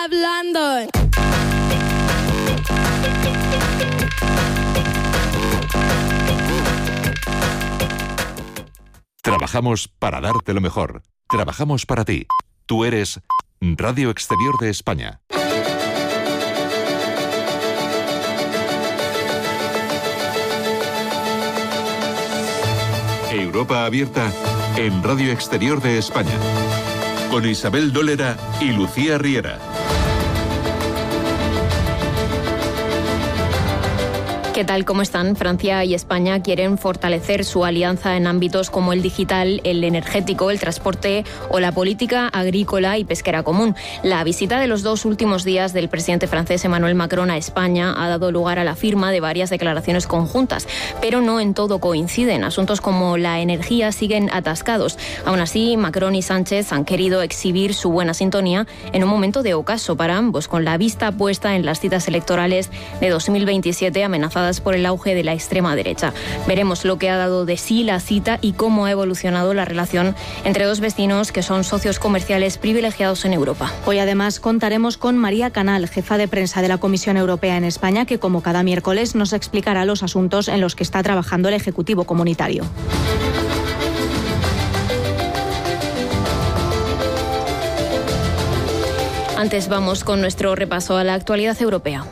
Hablando. Trabajamos para darte lo mejor. Trabajamos para ti. Tú eres Radio Exterior de España. Europa Abierta en Radio Exterior de España. Con Isabel Dólera y Lucía Riera. ¿Qué tal? ¿Cómo están? Francia y España quieren fortalecer su alianza en ámbitos como el digital, el energético, el transporte o la política agrícola y pesquera común. La visita de los 2 últimos días del presidente francés Emmanuel Macron a España ha dado lugar a la firma de varias declaraciones conjuntas, pero no en todo coinciden. Asuntos como la energía siguen atascados. Aún así, Macron y Sánchez han querido exhibir su buena sintonía en un momento de ocaso para ambos, con la vista puesta en las citas electorales de 2027 amenazadas por el auge de la extrema derecha. Veremos lo que ha dado de sí la cita y cómo ha evolucionado la relación entre dos vecinos que son socios comerciales privilegiados en Europa. Hoy además contaremos con María Canal, jefa de prensa de la Comisión Europea en España, que como cada miércoles nos explicará los asuntos en los que está trabajando el Ejecutivo Comunitario. Antes vamos con nuestro repaso a la actualidad europea.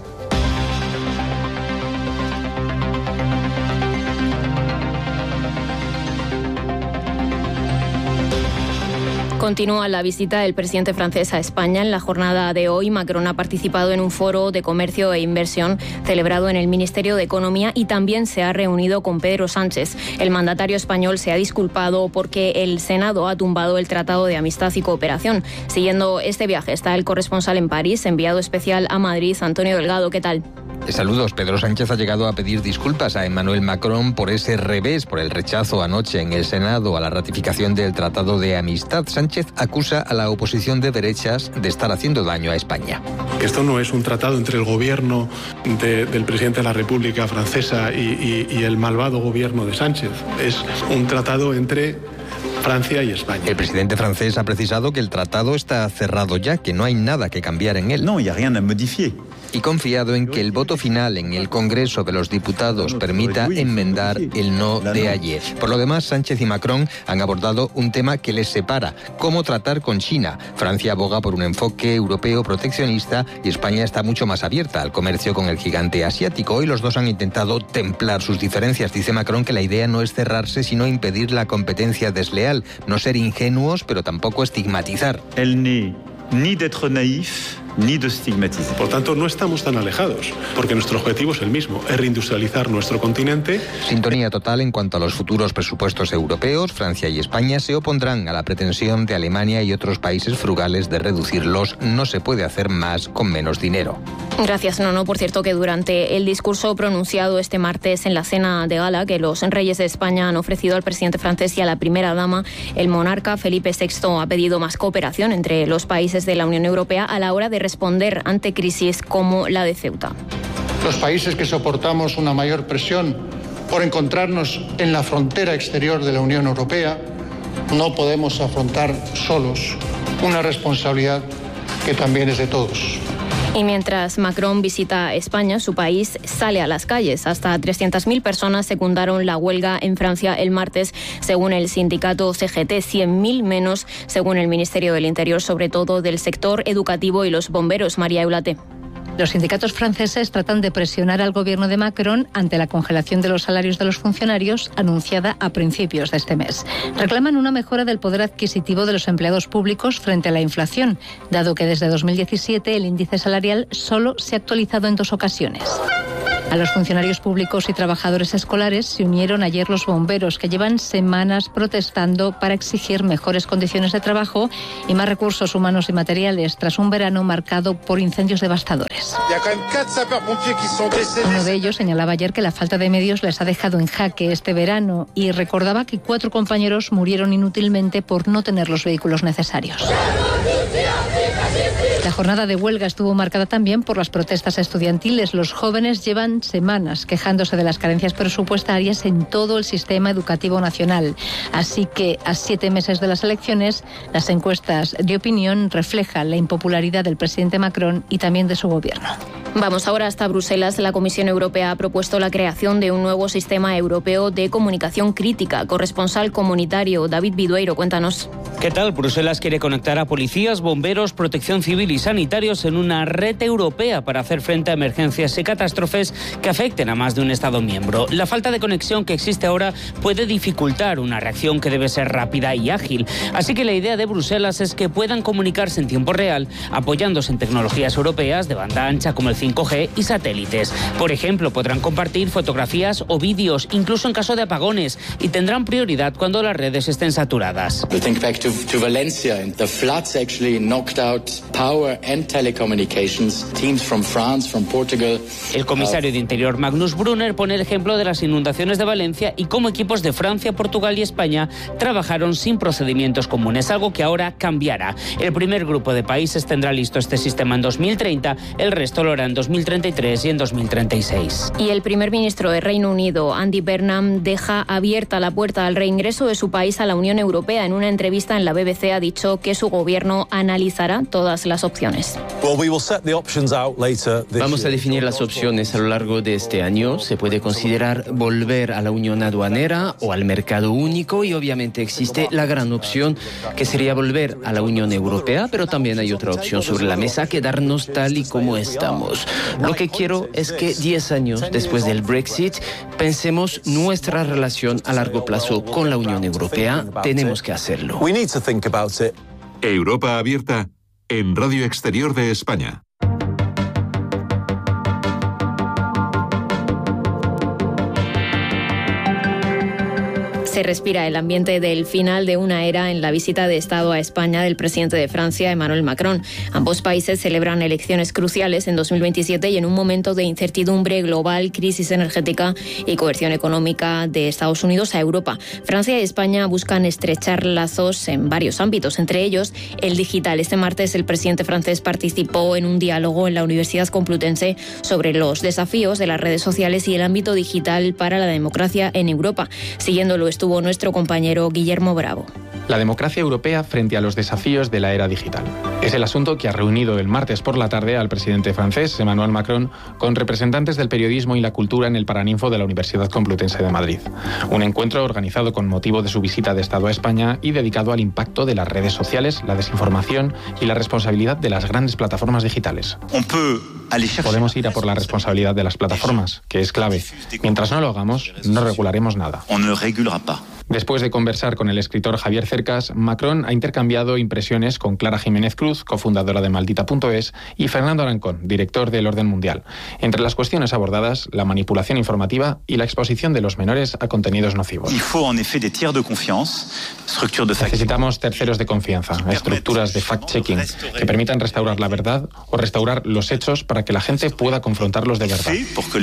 Continúa la visita del presidente francés a España. En la jornada de hoy, Macron ha participado en un foro de comercio e inversión celebrado en el Ministerio de Economía y también se ha reunido con Pedro Sánchez. El mandatario español se ha disculpado porque el Senado ha tumbado el Tratado de Amistad y Cooperación. Siguiendo este viaje está el corresponsal en París, enviado especial a Madrid, Antonio Delgado. ¿Qué tal? Saludos. Pedro Sánchez ha llegado a pedir disculpas a Emmanuel Macron por ese revés, por el rechazo anoche en el Senado a la ratificación del Tratado de Amistad. Sánchez acusa a la oposición de derechas de estar haciendo daño a España. Esto no es un tratado entre el gobierno del presidente de la República Francesa y el malvado gobierno de Sánchez. Es un tratado entre Francia y España. El presidente francés ha precisado que el tratado está cerrado ya, que no hay nada que cambiar en él. No, hay rien à modifier. Y confiado en que el voto final en el Congreso de los Diputados permita enmendar el no de ayer. Por lo demás, Sánchez y Macron han abordado un tema que les separa: cómo tratar con China. Francia aboga por un enfoque europeo proteccionista y España está mucho más abierta al comercio con el gigante asiático. Hoy los dos han intentado templar sus diferencias. Dice Macron que la idea no es cerrarse, sino impedir la competencia desleal. No ser ingenuos, pero tampoco estigmatizar. Elle n'est ni d'être naïf, ni de estigmatizar. Por tanto, no estamos tan alejados, porque nuestro objetivo es el mismo, es reindustrializar nuestro continente. Sintonía total en cuanto a los futuros presupuestos europeos. Francia y España se opondrán a la pretensión de Alemania y otros países frugales de reducirlos. No se puede hacer más con menos dinero. Gracias, Nono. Por cierto, que durante el discurso pronunciado este martes en la cena de gala que los reyes de España han ofrecido al presidente francés y a la primera dama, el monarca Felipe VI ha pedido más cooperación entre los países de la Unión Europea a la hora de responder ante crisis como la de Ceuta. Los países que soportamos una mayor presión por encontrarnos en la frontera exterior de la Unión Europea no podemos afrontar solos una responsabilidad que también es de todos. Y mientras Macron visita España, su país sale a las calles. Hasta 300.000 personas secundaron la huelga en Francia el martes, según el sindicato CGT, 100.000 menos, según el Ministerio del Interior, sobre todo del sector educativo y los bomberos. María Eulate. Los sindicatos franceses tratan de presionar al gobierno de Macron ante la congelación de los salarios de los funcionarios anunciada a principios de este mes. Reclaman una mejora del poder adquisitivo de los empleados públicos frente a la inflación, dado que desde 2017 el índice salarial solo se ha actualizado en 2 ocasiones. A los funcionarios públicos y trabajadores escolares se unieron ayer los bomberos, que llevan semanas protestando para exigir mejores condiciones de trabajo y más recursos humanos y materiales tras un verano marcado por incendios devastadores. Uno de ellos señalaba ayer que la falta de medios les ha dejado en jaque este verano y recordaba que 4 compañeros murieron inútilmente por no tener los vehículos necesarios. La jornada de huelga estuvo marcada también por las protestas estudiantiles. Los jóvenes llevan semanas quejándose de las carencias presupuestarias en todo el sistema educativo nacional. Así que, a 7 meses de las elecciones, las encuestas de opinión reflejan la impopularidad del presidente Macron y también de su gobierno. Vamos ahora hasta Bruselas. La Comisión Europea ha propuesto la creación de un nuevo sistema europeo de comunicación crítica. Corresponsal comunitario David Vidueiro, cuéntanos. ¿Qué tal? Bruselas quiere conectar a policías, bomberos, protección civil y sanitarios en una red europea para hacer frente a emergencias y catástrofes que afecten a más de un Estado miembro. La falta de conexión que existe ahora puede dificultar una reacción que debe ser rápida y ágil. Así que la idea de Bruselas es que puedan comunicarse en tiempo real, apoyándose en tecnologías europeas de banda ancha como el 5G y satélites. Por ejemplo, podrán compartir fotografías o vídeos, incluso en caso de apagones, y tendrán prioridad cuando las redes estén saturadas. To Valencia, the floods actually knocked out power and telecommunications. Teams from France, from Portugal. El comisario de Interior Magnus Brunner pone el ejemplo de las inundaciones de Valencia y cómo equipos de Francia, Portugal y España trabajaron sin procedimientos comunes, algo que ahora cambiará. El primer grupo de países tendrá listo este sistema en 2030, el resto lo hará en 2033 y en 2036. Y el primer ministro de Reino Unido, Andy Burnham, deja abierta la puerta al reingreso de su país a la Unión Europea. En una entrevista en la BBC ha dicho que su gobierno analizará todas las opciones. Vamos a definir las opciones a lo largo de este año. Se puede considerar volver a la unión aduanera o al mercado único y obviamente existe la gran opción que sería volver a la Unión Europea, pero también hay otra opción sobre la mesa, quedarnos tal y como estamos. Lo que quiero es que 10 años después del Brexit pensemos nuestra relación a largo plazo con la Unión Europea. Tenemos que hacerlo. Europa Abierta en Radio Exterior de España. Se respira el ambiente del final de una era en la visita de Estado a España del presidente de Francia, Emmanuel Macron. Ambos países celebran elecciones cruciales en 2027 y en un momento de incertidumbre global, crisis energética y coerción económica de Estados Unidos a Europa. Francia y España buscan estrechar lazos en varios ámbitos, entre ellos el digital. Este martes el presidente francés participó en un diálogo en la Universidad Complutense sobre los desafíos de las redes sociales y el ámbito digital para la democracia en Europa. Siguiéndolo estuvo nuestro compañero Guillermo Bravo. La democracia europea frente a los desafíos de la era digital. Es el asunto que ha reunido el martes por la tarde al presidente francés, Emmanuel Macron, con representantes del periodismo y la cultura en el Paraninfo de la Universidad Complutense de Madrid. Un encuentro organizado con motivo de su visita de Estado a España y dedicado al impacto de las redes sociales, la desinformación y la responsabilidad de las grandes plataformas digitales. Podemos ir a por la responsabilidad de las plataformas, que es clave. Mientras no lo hagamos, no regularemos nada. Después de conversar con el escritor Javier Cercas, Macron ha intercambiado impresiones con Clara Jiménez Cruz, cofundadora de Maldita.es, y Fernando Arancón, director del Orden Mundial. Entre las cuestiones abordadas, la manipulación informativa y la exposición de los menores a contenidos nocivos. Necesitamos terceros de confianza, estructuras de fact-checking que permitan restaurar la verdad o restaurar los hechos para que la gente pueda confrontarlos de verdad.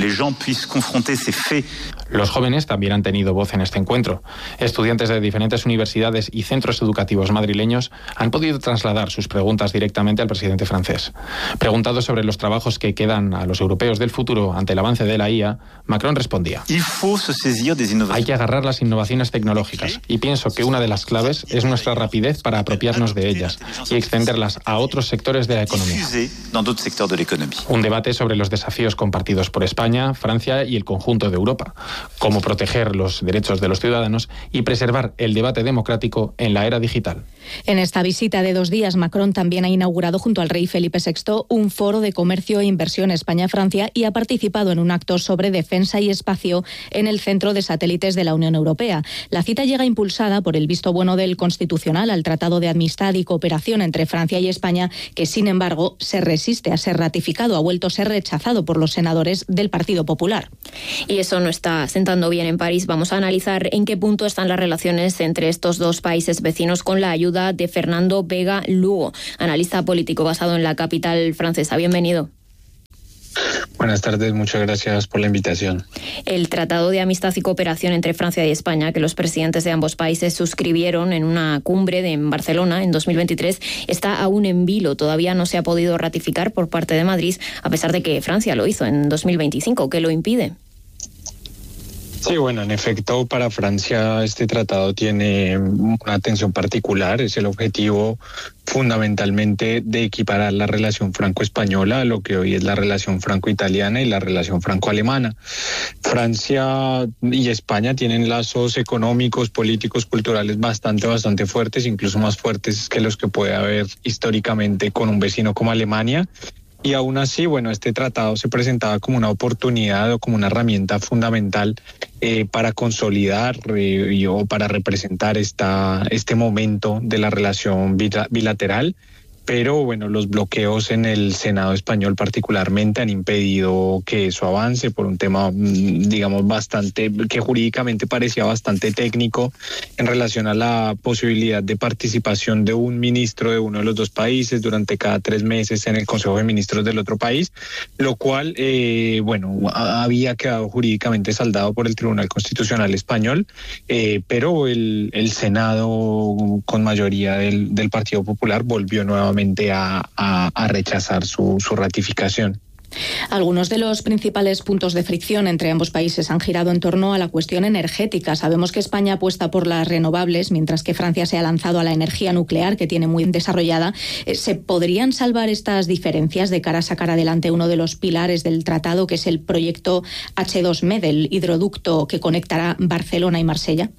Los jóvenes también han tenido voz en este encuentro. Estudiantes de diferentes universidades y centros educativos madrileños han podido trasladar sus preguntas directamente al presidente francés. Preguntado sobre los trabajos que quedan a los europeos del futuro ante el avance de la IA, Macron respondía: hay que agarrar las innovaciones tecnológicas y pienso que una de las claves es nuestra rapidez para apropiarnos de ellas y extenderlas a otros sectores de la economía. Un debate sobre los desafíos compartidos por España, Francia y el conjunto de Europa. Cómo proteger los derechos de los ciudadanos y preservar el debate democrático en la era digital. En esta visita de 2 días, Macron también ha inaugurado junto al rey Felipe VI un foro de comercio e inversión España-Francia y ha participado en un acto sobre defensa y espacio en el Centro de Satélites de la Unión Europea. La cita llega impulsada por el visto bueno del Constitucional al Tratado de Amistad y Cooperación entre Francia y España, que sin embargo se resiste a ser ratificado, ha vuelto a ser rechazado por los senadores del Partido Popular. Y eso no está sentando bien en París. Vamos a analizar en qué punto están las relaciones entre estos dos países vecinos con la ayuda de Fernando Vega Lugo, analista político basado en la capital francesa. Bienvenido. Buenas tardes, muchas gracias por la invitación. El Tratado de Amistad y Cooperación entre Francia y España, que los presidentes de ambos países suscribieron en una cumbre en Barcelona en 2023, está aún en vilo. Todavía no se ha podido ratificar por parte de Madrid, a pesar de que Francia lo hizo en 2025. ¿Qué lo impide? Sí, bueno, en efecto, para Francia este tratado tiene una atención particular. Es el objetivo fundamentalmente de equiparar la relación franco-española a lo que hoy es la relación franco-italiana y la relación franco-alemana. Francia y España tienen lazos económicos, políticos, culturales bastante fuertes, incluso más fuertes que los que puede haber históricamente con un vecino como Alemania. Y aún así, bueno, este tratado se presentaba como una oportunidad o como una herramienta fundamental para consolidar o para representar este momento de la relación bilateral. Pero bueno, los bloqueos en el Senado español particularmente han impedido que eso avance por un tema, digamos, que jurídicamente parecía bastante técnico en relación a la posibilidad de participación de un ministro de uno de los dos países durante cada 3 meses en el Consejo de Ministros del otro país, lo cual, había quedado jurídicamente saldado por el Tribunal Constitucional Español, pero el Senado con mayoría del Partido Popular volvió nuevamente a rechazar su ratificación. Algunos de los principales puntos de fricción entre ambos países han girado en torno a la cuestión energética. Sabemos que España apuesta por las renovables, mientras que Francia se ha lanzado a la energía nuclear, que tiene muy desarrollada. ¿Se podrían salvar estas diferencias de cara a sacar adelante uno de los pilares del tratado, que es el proyecto H2Med, el hidroducto que conectará Barcelona y Marsella?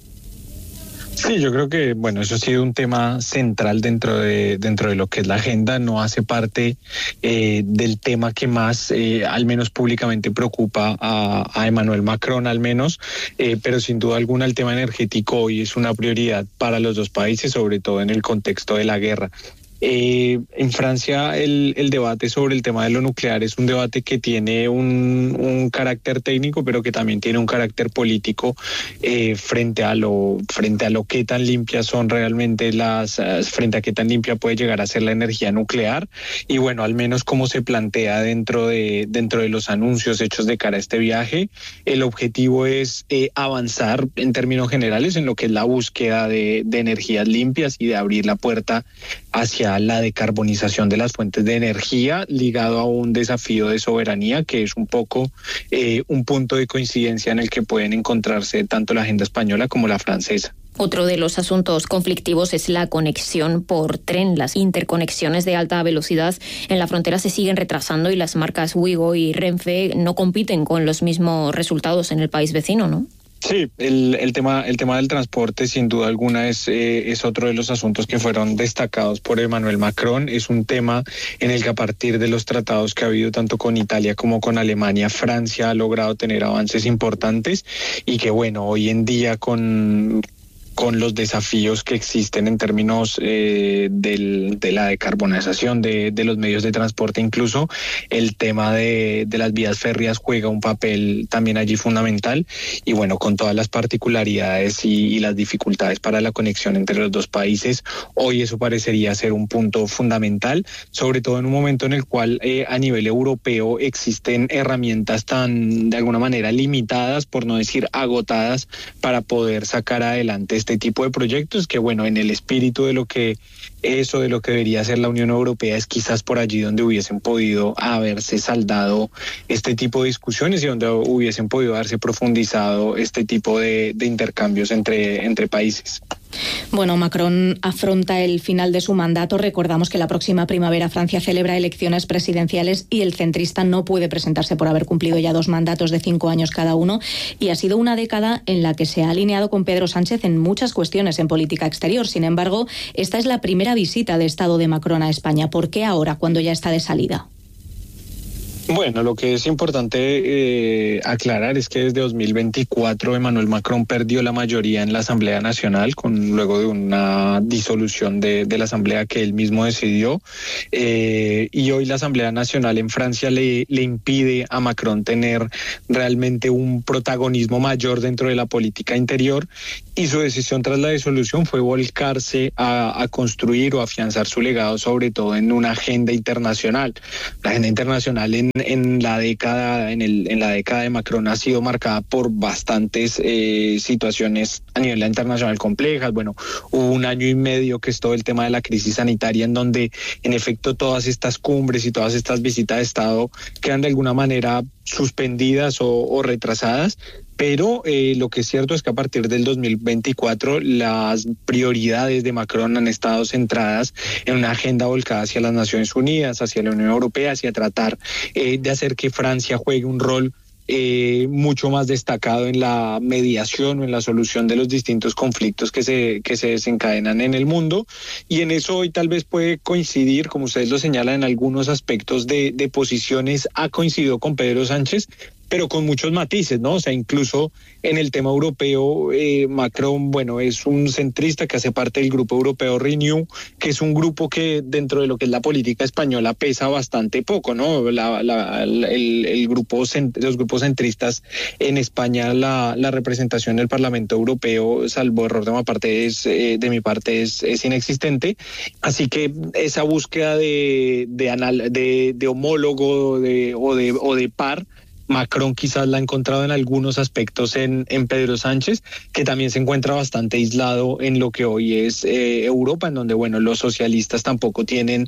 Sí, yo creo que eso ha sido un tema central dentro de lo que es la agenda. No hace parte del tema que más, al menos públicamente, preocupa a Emmanuel Macron, al menos, pero sin duda alguna el tema energético hoy es una prioridad para los dos países, sobre todo en el contexto de la guerra. En Francia el debate sobre el tema de lo nuclear es un debate que tiene un carácter técnico, pero que también tiene un carácter político frente a lo que tan limpias son realmente frente a qué tan limpia puede llegar a ser la energía nuclear. Y bueno, al menos como se plantea dentro de los anuncios hechos de cara a este viaje, el objetivo es avanzar en términos generales en lo que es la búsqueda de energías limpias y de abrir la puerta hacia la decarbonización de las fuentes de energía, ligado a un desafío de soberanía que es un poco un punto de coincidencia en el que pueden encontrarse tanto la agenda española como la francesa. Otro de los asuntos conflictivos es la conexión por tren. Las interconexiones de alta velocidad en la frontera se siguen retrasando y las marcas Ouigo y Renfe no compiten con los mismos resultados en el país vecino, ¿no? Sí, el tema del transporte sin duda alguna es otro de los asuntos que fueron destacados por Emmanuel Macron. Es un tema en el que a partir de los tratados que ha habido tanto con Italia como con Alemania, Francia ha logrado tener avances importantes y que hoy en día con los desafíos que existen en términos de la decarbonización de los medios de transporte, incluso el tema de las vías férreas juega un papel también allí fundamental y con todas las particularidades y las dificultades para la conexión entre los dos países, hoy eso parecería ser un punto fundamental, sobre todo en un momento en el cual a nivel europeo existen herramientas tan de alguna manera limitadas, por no decir agotadas, para poder sacar adelante este tipo de proyectos que en el espíritu de lo que debería ser la Unión Europea es quizás por allí donde hubiesen podido haberse saldado este tipo de discusiones y donde hubiesen podido haberse profundizado este tipo de intercambios entre países. Bueno, Macron afronta el final de su mandato. Recordamos que la próxima primavera Francia celebra elecciones presidenciales y el centrista no puede presentarse por haber cumplido ya 2 mandatos de 5 años cada uno. Y ha sido una década en la que se ha alineado con Pedro Sánchez en muchas cuestiones en política exterior. Sin embargo, esta es la primera visita de Estado de Macron a España. ¿Por qué ahora, cuando ya está de salida? Bueno, lo que es importante aclarar es que desde 2024 Emmanuel Macron perdió la mayoría en la Asamblea Nacional luego de una disolución de la Asamblea que él mismo decidió y hoy la Asamblea Nacional en Francia le impide a Macron tener realmente un protagonismo mayor dentro de la política interior y su decisión tras la disolución fue volcarse a construir o afianzar su legado sobre todo en una agenda internacional. La agenda internacional en en la década de Macron ha sido marcada por bastantes situaciones a nivel internacional complejas. Bueno, hubo un año y medio que es todo el tema de la crisis sanitaria, en donde en efecto todas estas cumbres y todas estas visitas de Estado quedan de alguna manera suspendidas o retrasadas. Pero lo que es cierto es que a partir del 2024 las prioridades de Macron han estado centradas en una agenda volcada hacia las Naciones Unidas, hacia la Unión Europea, hacia tratar de hacer que Francia juegue un rol mucho más destacado en la mediación o en la solución de los distintos conflictos que se desencadenan en el mundo. Y en eso hoy tal vez puede coincidir, como ustedes lo señalan, en algunos aspectos de posiciones. Ha coincidido con Pedro Sánchez, pero con muchos matices, ¿no? O sea, incluso en el tema europeo, Macron, bueno, es un centrista que hace parte del grupo europeo Renew, que es un grupo que dentro de lo que es la política española pesa bastante poco, ¿no? Los grupos centristas en España, la representación del Parlamento Europeo, salvo error de mi parte, es inexistente. Así que esa búsqueda de homólogo o de par, Macron quizás la ha encontrado en algunos aspectos en Pedro Sánchez, que también se encuentra bastante aislado en lo que hoy es Europa, en donde, bueno, los socialistas tampoco tienen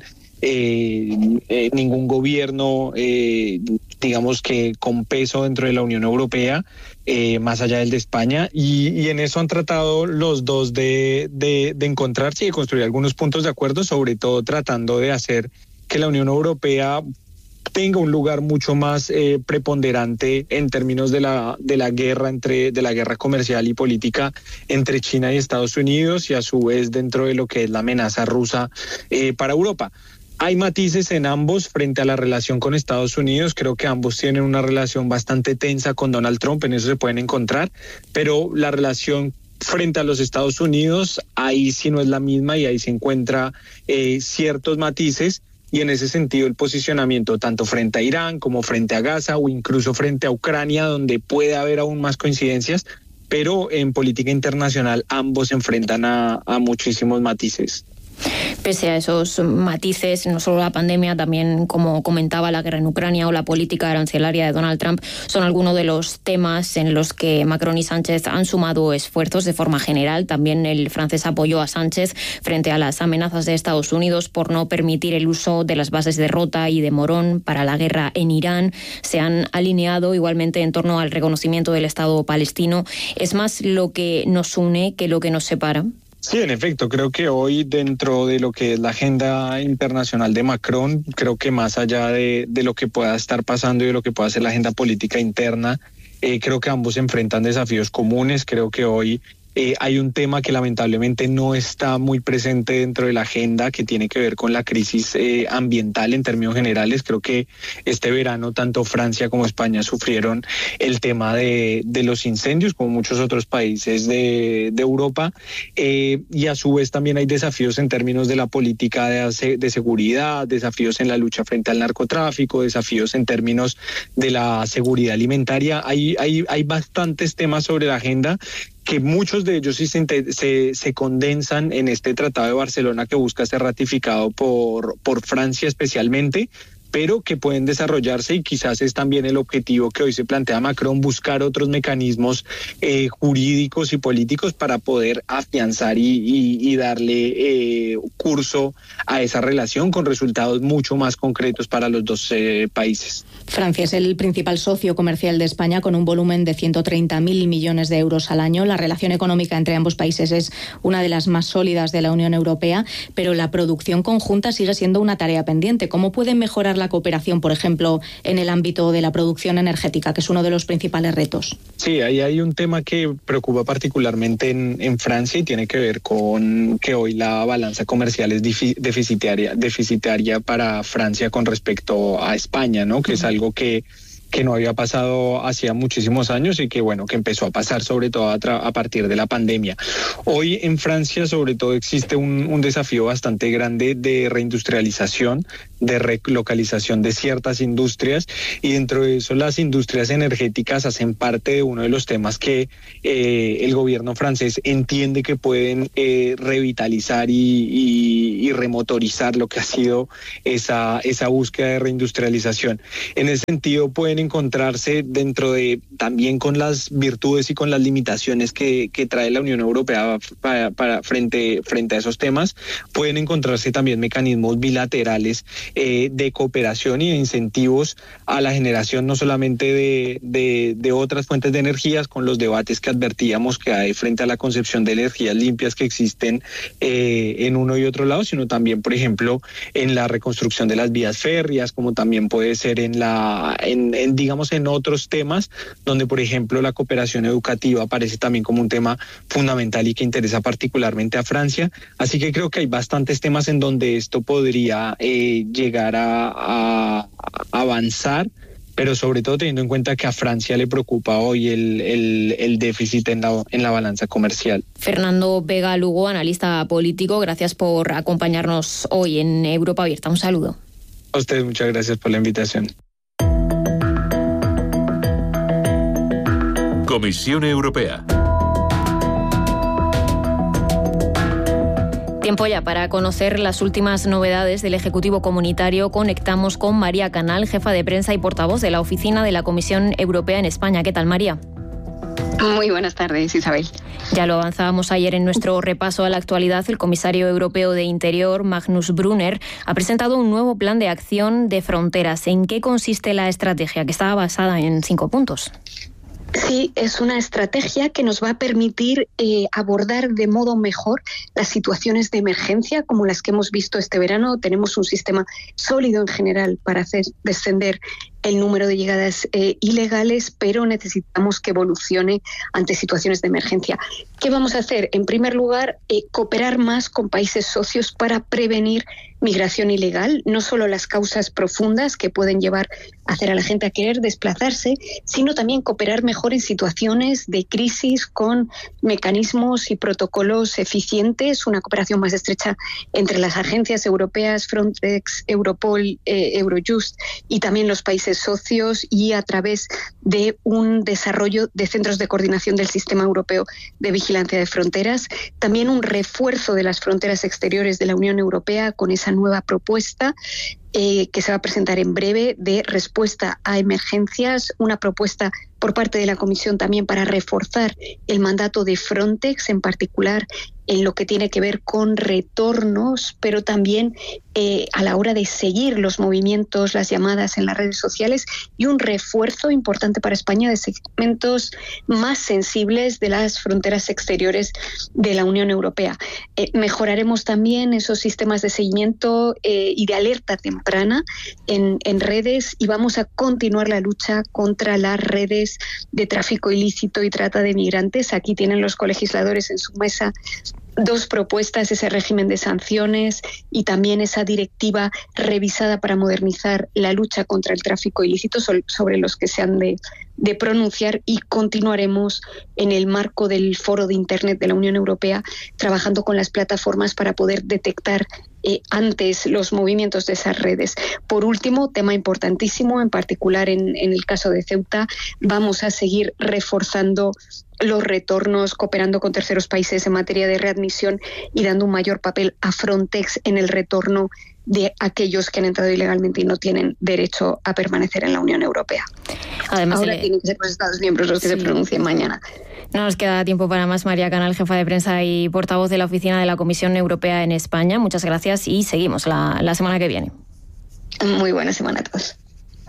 ningún gobierno, digamos que con peso dentro de la Unión Europea, más allá del de España, y en eso han tratado los dos de encontrarse y de construir algunos puntos de acuerdo, sobre todo tratando de hacer que la Unión Europea tenga un lugar mucho más preponderante en términos de la guerra comercial y política entre China y Estados Unidos, y a su vez dentro de lo que es la amenaza rusa para Europa. Hay matices en ambos frente a la relación con Estados Unidos. Creo que ambos tienen una relación bastante tensa con Donald Trump, en eso se pueden encontrar, pero la relación frente a los Estados Unidos, ahí sí no es la misma, y ahí se encuentra ciertos matices. Y en ese sentido el posicionamiento tanto frente a Irán como frente a Gaza o incluso frente a Ucrania, donde puede haber aún más coincidencias, pero en política internacional ambos se enfrentan a muchísimos matices. Pese a esos matices, no solo la pandemia, también, como comentaba, la guerra en Ucrania o la política arancelaria de Donald Trump son algunos de los temas en los que Macron y Sánchez han sumado esfuerzos de forma general. También el francés apoyó a Sánchez frente a las amenazas de Estados Unidos por no permitir el uso de las bases de Rota y de Morón para la guerra en Irán. Se han alineado igualmente en torno al reconocimiento del Estado palestino. ¿Es más lo que nos une que lo que nos separa? Sí, en efecto, creo que hoy dentro de lo que es la agenda internacional de Macron, creo que más allá de lo que pueda estar pasando y de lo que pueda ser la agenda política interna, creo que ambos enfrentan desafíos comunes. Creo que hoy hay un tema que lamentablemente no está muy presente dentro de la agenda, que tiene que ver con la crisis ambiental en términos generales. Creo que este verano tanto Francia como España sufrieron el tema de los incendios, como muchos otros países de Europa, y a su vez también hay desafíos en términos de la política de seguridad, desafíos en la lucha frente al narcotráfico, desafíos en términos de la seguridad alimentaria. Hay bastantes temas sobre la agenda, que muchos de ellos sí se condensan en este Tratado de Barcelona, que busca ser ratificado por Francia especialmente, pero que pueden desarrollarse, y quizás es también el objetivo que hoy se plantea Macron, buscar otros mecanismos jurídicos y políticos para poder afianzar y darle curso a esa relación con resultados mucho más concretos para los dos países. Francia es el principal socio comercial de España, con un volumen de 130.000 millones de euros al año. La relación económica entre ambos países es una de las más sólidas de la Unión Europea, pero la producción conjunta sigue siendo una tarea pendiente. ¿Cómo puede mejorar la cooperación, por ejemplo, en el ámbito de la producción energética, que es uno de los principales retos? Sí, ahí hay un tema que preocupa particularmente en Francia, y tiene que ver con que hoy la balanza comercial es deficitaria para Francia con respecto a España, ¿no? Que es algo que no había pasado hacía muchísimos años, y que bueno, que empezó a pasar sobre todo a partir de la pandemia. Hoy en Francia sobre todo existe un desafío bastante grande de reindustrialización. de relocalización de ciertas industrias, y dentro de eso las industrias energéticas hacen parte de uno de los temas que el gobierno francés entiende que pueden revitalizar y remotorizar lo que ha sido esa búsqueda de reindustrialización. En ese sentido pueden encontrarse dentro de también con las virtudes y con las limitaciones que trae la Unión Europea frente a esos temas, pueden encontrarse también mecanismos bilaterales de cooperación y de incentivos a la generación no solamente de otras fuentes de energías, con los debates que advertíamos que hay frente a la concepción de energías limpias que existen en uno y otro lado, sino también, por ejemplo, en la reconstrucción de las vías férreas, como también puede ser en otros temas donde, por ejemplo, la cooperación educativa aparece también como un tema fundamental y que interesa particularmente a Francia. Así que creo que hay bastantes temas en donde esto podría llegar a avanzar, pero sobre todo teniendo en cuenta que a Francia le preocupa hoy el déficit en la balanza comercial. Fernando Vega Lugo, analista político, gracias por acompañarnos hoy en Europa Abierta. Un saludo. A ustedes muchas gracias por la invitación. Comisión Europea. Tiempo ya para conocer las últimas novedades del Ejecutivo Comunitario. Conectamos con María Canal, jefa de prensa y portavoz de la Oficina de la Comisión Europea en España. ¿Qué tal, María? Muy buenas tardes, Isabel. Ya lo avanzábamos ayer en nuestro repaso a la actualidad. El comisario europeo de Interior, Magnus Brunner, ha presentado un nuevo plan de acción de fronteras. ¿En qué consiste la estrategia, que está basada en 5 puntos? Sí, es una estrategia que nos va a permitir abordar de modo mejor las situaciones de emergencia como las que hemos visto este verano. Tenemos un sistema sólido en general para hacer descender el número de llegadas ilegales, pero necesitamos que evolucione ante situaciones de emergencia. ¿Qué vamos a hacer? En primer lugar, cooperar más con países socios para prevenir migración ilegal, no solo las causas profundas que pueden llevar a hacer a la gente a querer desplazarse, sino también cooperar mejor en situaciones de crisis con mecanismos y protocolos eficientes, una cooperación más estrecha entre las agencias europeas, Frontex, Europol, Eurojust y también los países socios, y a través de un desarrollo de centros de coordinación del sistema europeo de vigilancia de fronteras. También un refuerzo de las fronteras exteriores de la Unión Europea con esa nueva propuesta que se va a presentar en breve de respuesta a emergencias, una propuesta por parte de la Comisión también para reforzar el mandato de Frontex, en particular en lo que tiene que ver con retornos, pero también a la hora de seguir los movimientos, las llamadas en las redes sociales, y un refuerzo importante para España de segmentos más sensibles de las fronteras exteriores de la Unión Europea. Mejoraremos también esos sistemas de seguimiento y de alerta temprana en redes, y vamos a continuar la lucha contra las redes de tráfico ilícito y trata de migrantes. Aquí tienen los colegisladores en su mesa 2 propuestas, ese régimen de sanciones y también esa directiva revisada para modernizar la lucha contra el tráfico ilícito, sobre los que se han de pronunciar, y continuaremos en el marco del Foro de Internet de la Unión Europea trabajando con las plataformas para poder detectar antes los movimientos de esas redes. Por último, tema importantísimo, en particular en el caso de Ceuta, vamos a seguir reforzando los retornos, cooperando con terceros países en materia de readmisión y dando un mayor papel a Frontex en el retorno de aquellos que han entrado ilegalmente y no tienen derecho a permanecer en la Unión Europea. Además, ahora tienen que ser los Estados miembros los que se pronuncien mañana. No nos queda tiempo para más. María Canal, jefa de prensa y portavoz de la Oficina de la Comisión Europea en España. Muchas gracias y seguimos la semana que viene. Muy buena semana a todos.